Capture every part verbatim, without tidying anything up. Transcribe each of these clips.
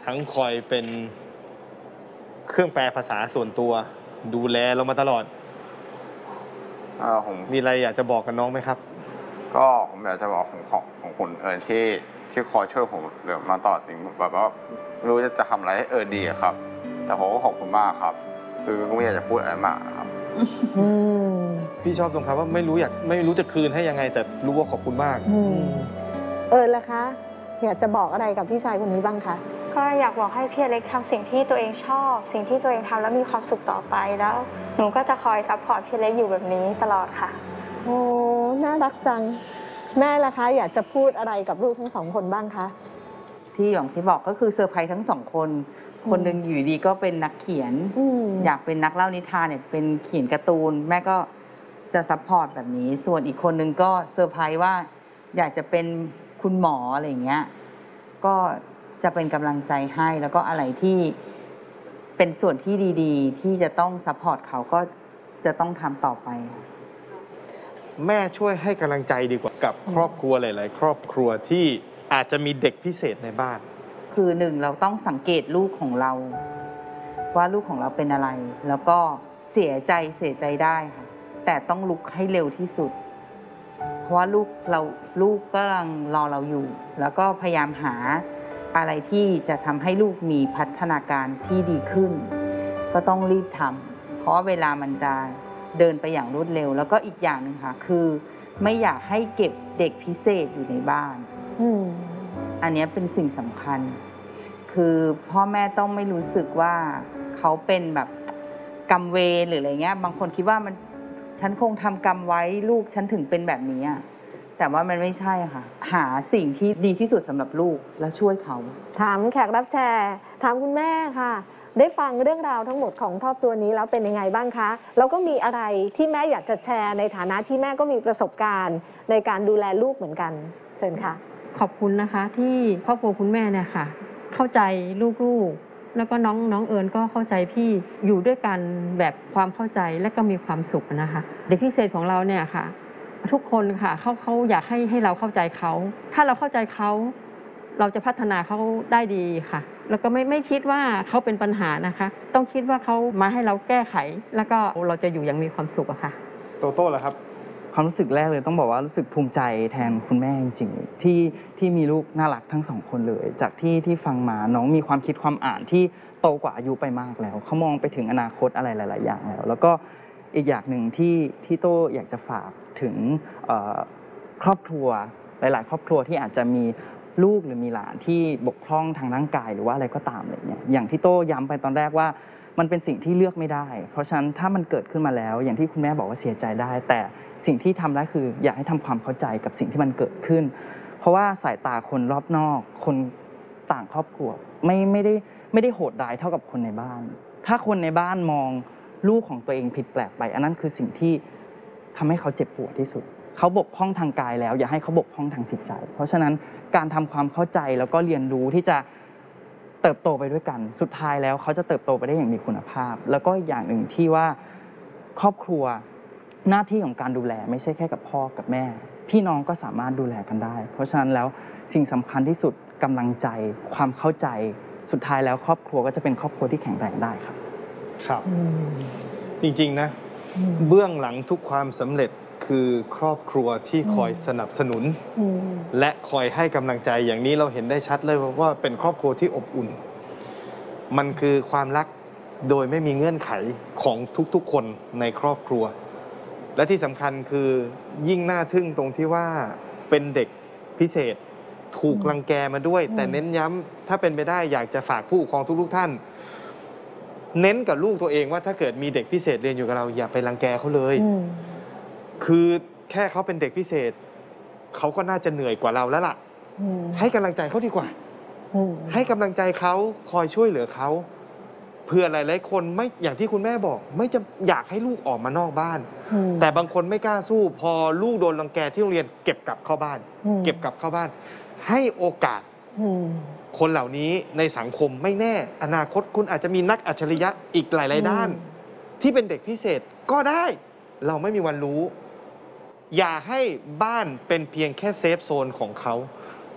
ทั้งคอยเป็นเครื่องแปลภาษาส่วนตัวดูแลเรามาตลอดเออผมมีอะไรอยากจะบอกกับน้องไหมครับก็ผมอยากจะบอกของของของคุณเอิญที่ที่คอยช่วยผมเหลือมาตลอดจริงแบบว่าไม่รู้จะทำอะไรให้เอิญดีอะครับ แต่ผมก็ขอบคุณมากครับ คือก็ไม่อยากจะพูดอะไรมากครับพี่ชอบตรงคำว่าไม่รู้อยากไม่รู้จะคืนให้ยังไง แต่รู้ว่าขอบคุณมากเออล่ะคะอยากจะบอกอะไรกับพี่ชายคนนี้บ้างคะก็อยากบอกให้พี่อเล็กทำสิ่งที่ตัวเองชอบ สิ่งที่ตัวเองทำแล้วมีความสุขต่อไปแล้วหนูก็จะคอยซัพพอร์ตพี่อเล็กอยู่แบบนี้ตลอดค่ะโอ้น่ารักจังแม่ล่ะคะอยากจะพูดอะไรกับลูกทั้งสองคนบ้างคะที่อย่างที่บอกก็คือเซอร์ไพรส์ทั้งสองคนคนหนึ่งอยู่ดีก็เป็นนักเขียนอยากเป็นนักเล่านิทานเนี่ยเป็นเขียนการ์ตูนแม่ก็จะซัพพอร์ตแบบนี้ส่วนอีกคนหนึ่งก็เซอร์ไพรส์ว่าอยากจะเป็นคุณหมออะไรอย่างเงี้ยก็จะเป็นกำลังใจให้แล้วก็อะไรที่เป็นส่วนที่ดีๆที่จะต้องซัพพอร์ตเขาก็จะต้องทำต่อไปแม่ช่วยให้กำลังใจดีกว่ากับครอบครัวหลายๆครอบครัวที่อาจจะมีเด็กพิเศษในบ้านคือหนึ่งเราต้องสังเกตลูกของเราว่าลูกของเราเป็นอะไรแล้วก็เสียใจเสียใจได้ค่ะแต่ต้องลุกให้เร็วที่สุดเพราะว่าลูกเราลูกกำลังรอเราอยู่แล้วก็พยายามหาอะไรที่จะทำให้ลูกมีพัฒนาการที่ดีขึ้นก็ต้องรีบทำเพราะว่าเวลามันจะเดินไปอย่างรวดเร็วแล้วก็อีกอย่างหนึ่งค่ะคือไม่อยากให้เก็บเด็กพิเศษอยู่ในบ้านอันนี้เป็นสิ่งสำคัญคือพ่อแม่ต้องไม่รู้สึกว่าเขาเป็นแบบกรรมเวรหรืออะไรเงี้ยบางคนคิดว่ามันฉันคงทำกรรมไว้ลูกฉันถึงเป็นแบบนี้แต่ว่ามันไม่ใช่ค่ะหาสิ่งที่ดีที่สุดสำหรับลูกแล้วช่วยเขาถามแขกรับแชร์ถามคุณแม่ค่ะได้ฟังเรื่องราวทั้งหมดของครอบครัวนี้แล้วเป็นยังไงบ้างคะแล้วก็มีอะไรที่แม่อยากจะแชร์ในฐานะที่แม่ก็มีประสบการณ์ในการดูแลลูกเหมือนกันเชิญค่ะขอบคุณนะคะที่ครอบครัวคุณแม่เนี่ยค่ะเข้าใจลูกๆแล้วก็น้องน้องเอิญก็เข้าใจพี่อยู่ด้วยกันแบบความเข้าใจและก็มีความสุขนะคะเด็กพิเศษของเราเนี่ยค่ะทุกคนค่ะเขาเขาอยากให้ให้เราเข้าใจเขาถ้าเราเข้าใจเขาเราจะพัฒนาเขาได้ดีค่ะแล้วก็ไม่ไม่คิดว่าเขาเป็นปัญหานะคะต้องคิดว่าเขามาให้เราแก้ไขแล้วก็เราจะอยู่อย่างมีความสุขอะค่ะโตโต้เหรอครับความรู้สึกแรกเลยต้องบอกว่ารู้สึกภูมิใจแทนคุณแม่จริงๆที่ที่มีลูกน่ารักทั้งสองคนเลยจากที่ที่ฟังมาน้องมีความคิดความอ่านที่โตกว่าอายุไปมากแล้วเขามองไปถึงอนาคตอะไรหลายๆอย่างแล้วแล้วก็อีกอย่างหนึ่งที่ที่โต้อยากจะฝากถึงครอบครัวหลายๆครอบครัวที่อาจจะมีลูกหรือมีหลานที่บกพร่องทางร่างกายหรือว่าอะไรก็ตามอะไรเงี้ยอย่างที่โต้ย้ำไปตอนแรกว่ามันเป็นสิ่งที่เลือกไม่ได้เพราะฉะนั้นถ้ามันเกิดขึ้นมาแล้วอย่างที่คุณแม่บอกว่าเสียใจได้แต่สิ่งที่ทำได้คืออยากให้ทำความเข้าใจกับสิ่งที่มันเกิดขึ้นเพราะว่าสายตาคนรอบนอกคนต่างครอบครัวไม่ไม่ได้ไม่ได้โหดร้ายเท่ากับคนในบ้านถ้าคนในบ้านมองลูกของตัวเองผิดแปลกไปอันนั้นคือสิ่งที่ทำให้เขาเจ็บปวดที่สุดเขาบกพร่องทางกายแล้วอย่าให้เขาบกพร่องทางจิตใจเพราะฉะนั้นการทำความเข้าใจแล้วก็เรียนรู้ที่จะเติบโตไปด้วยกันสุดท้ายแล้วเขาจะเติบโตไปได้อย่างมีคุณภาพแล้วก็อย่างหนึ่งที่ว่าครอบครัวหน้าที่ของการดูแลไม่ใช่แค่กับพ่อกับแม่พี่น้องก็สามารถดูแลกันได้เพราะฉะนั้นแล้วสิ่งสำคัญที่สุดกำลังใจความเข้าใจสุดท้ายแล้วครอบครัวก็จะเป็นครอบครัวที่แข็งแรงได้ครับครับจริงๆนะเบื้องหลังทุกความสำเร็จคือครอบครัวที่คอยสนับสนุนและคอยให้กำลังใจอย่างนี้เราเห็นได้ชัดเลยว่าเป็นครอบครัวที่อบอุ่นมันคือความรักโดยไม่มีเงื่อนไขของทุกๆคนในครอบครัวและที่สำคัญคือยิ่งน่าทึ่งตรงที่ว่าเป็นเด็กพิเศษถูกรังแกมาด้วยแต่เน้นย้ำถ้าเป็นไปได้อยากจะฝากผู้ปกครองทุกๆท่านเน้นกับลูกตัวเองว่าถ้าเกิดมีเด็กพิเศษเรียนอยู่กับเราอย่าไปรังแกเขาเลยคือแค่เขาเป็นเด็กพิเศษเขาก็น่าจะเหนื่อยกว่าเราแล้วล่ะให้กำลังใจเขาดีกว่าให้กำลังใจเขาคอยช่วยเหลือเขาเพื่อหลายๆคนไม่อย่างที่คุณแม่บอกไม่จะอยากให้ลูกออกมานอกบ้านแต่บางคนไม่กล้าสู้พอลูกโดนรังแกที่โรงเรียนเก็บกลับเข้าบ้านเก็บกลับเข้าบ้านให้โอกาสคนเหล่านี้ในสังคมไม่แน่อนาคตคุณอาจจะมีนักอัจฉริยะอีกหลายๆด้านที่เป็นเด็กพิเศษก็ได้เราไม่มีวันรู้อย่าให้บ้านเป็นเพียงแค่เซฟโซนของเขา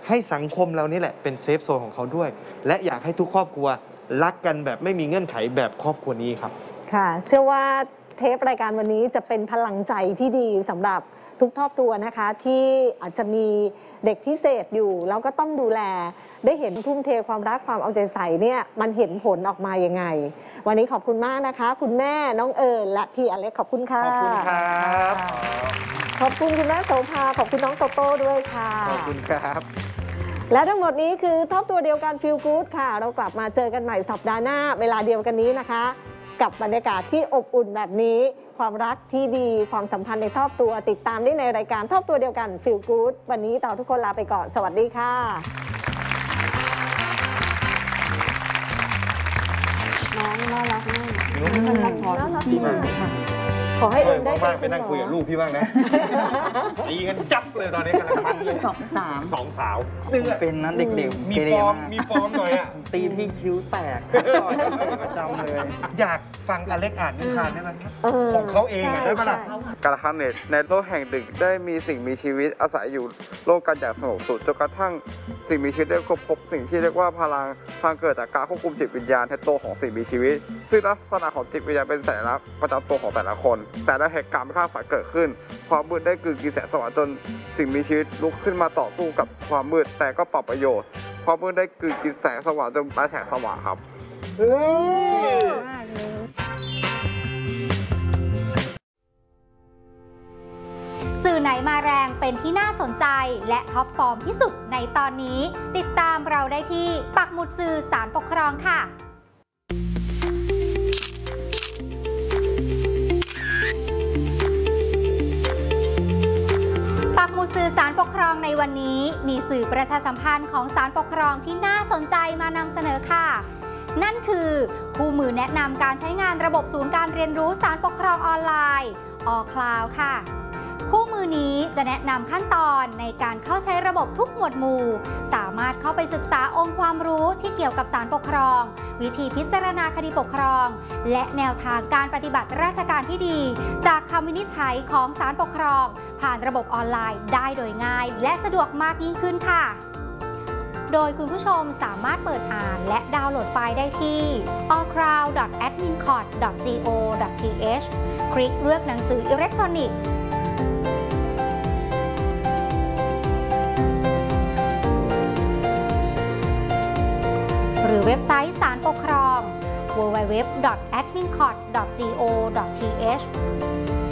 ให้สังคมเรานี่แหละเป็นเซฟโซนของเขาด้วย และอยากให้ทุกครอบครัวรักกันแบบไม่มีเงื่อนไขแบบครอบครัวนี้ครับค่ะ เชื่อว่าเทปรายการวันนี้จะเป็นพลังใจที่ดีสำหรับทุกครอบครัวนะคะ ที่อาจจะมีเด็กพิเศษอยู่แล้วก็ต้องดูแล ได้เห็นทุ่มเทความรักความเอาใจใส่เนี่ยมันเห็นผลออกมายังไง วันนี้ขอบคุณมากนะคะ คุณแม่น้องเอิญและพี่อเล็กขอบคุณค่ะขอบคุณครับขอบคุณคุณแม่โสภาขอบคุณน้องโตโต้ด้วยค่ะขอบคุณครับและทั้งหมดนี้คือทบตัวเดียวกันฟีลกู๊ดค่ะ เรากลับมาเจอกันใหม่สัปดาห์หน้าเวลาเดียวกันนี้นะคะ กับบรรยากาศที่อบอุ่นแบบนี้ ความรักที่ดีความสัมพันธ์ในครอบครัวติดตามได้ในรายการทบตัวเดียวกันฟีลกู๊ดวันนี้เราทุกคนลาไปก่อนสวัสดีค่ะน้องน่ารักมากน่ารักพอน่ารักมากค่ะขอให้เอิญได้ว่างๆไปนั่งคุยกับลูกพี่บ้างนะตีกันจับเลยตอนนี้กำลังมันเลยสองสามสองสาวซึ่งเป็นนั้นเด็กๆมีเกเรฟอร์มากมีฟอร์มหน่อยอ่ะตีพี่คิ้วแตกต่อยประจำเลยอยากฟังอเล็กอ่านนิทานได้ไหมเออของเขาเองอะได้ปะล่ะใช่กระทั่งในในโลกแห่งดึกได้มีสิ่งมีชีวิตอาศัยอยู่ร่วมกันอย่างสงบสุขจนกระทั่งสิ่งมีชีวิตได้ค้นพบสิ่งที่เรียกว่าพลังพลังเกิดจากการควบคุมจิตวิญญาณในตัวของสิ่งมีชีวิต ซึ่งลักษณะของจิตวิญญาณเป็นสัญลักษณ์ประจำตัวของแต่ละคน แต่ละเหตุการณ์ไม่คาดฝันเกิดขึ้นความมืดได้กลืนกินแสงสว่างจนสิ่งมีชีวิตลุกขึ้นมาต่อสู้กับความมืดแต่ก็ปรับประโยชน์ความมืดได้กลืนกินแสงสว่างจนได้แสงสว่างครับสื่อไหนมาแรงเป็นที่น่าสนใจและท็อปฟอร์มที่สุดในตอนนี้ติดตามเราได้ที่ปักหมุดสื่อสารปกครองค่ะปักหมุดสื่อสารปกครองในวันนี้มีสื่อประชาสัมพันธ์ของศาลปกครองที่น่าสนใจมานำเสนอค่ะ นั่นคือคู่มือแนะนำการใช้งานระบบศูนย์การเรียนรู้ศาลปกครองออนไลน์ออ Cloud ค่ะคู่มือนี้จะแนะนำขั้นตอนในการเข้าใช้ระบบทุกหมวดหมู่สามารถเข้าไปศึกษาองค์ความรู้ที่เกี่ยวกับศาลปกครองวิธีพิจารณาคดีปกครองและแนวทางการปฏิบัติราชการที่ดีจากคำวินิจฉัยของศาลปกครองผ่านระบบออนไลน์ได้โดยง่ายและสะดวกมากยิ่งขึ้นค่ะโดยคุณผู้ชมสามารถเปิดอ่านและดาวน์โหลดไฟล์ได้ที่ ออ คลาวด์ ดอท แอดมินคอร์ด ดอท จี โอ ดอท ที เอช คลิกเลือกหนังสืออิเล็กทรอนิกส์หรือเว็บไซต์ศาลปกครอง ดับเบิลยู ดับเบิลยู ดับเบิลยู ดอท แอดมินคอร์ด ดอท จี โอ ดอท ที เอช